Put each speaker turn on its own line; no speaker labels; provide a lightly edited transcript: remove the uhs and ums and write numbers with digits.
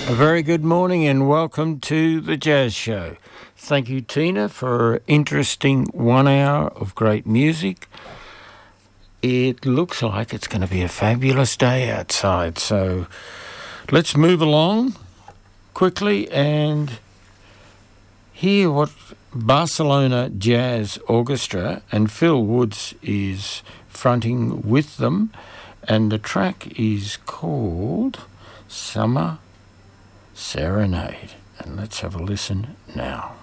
A very good morning and welcome to the Jazz Show. Thank you, Tina, for an interesting 1 hour of great music. It looks like it's going to be a fabulous day outside, so let's move along quickly and hear what Barcelona Jazz Orchestra and Phil Woods is fronting with them, and the track is called Summer Serenade. And let's have a listen now.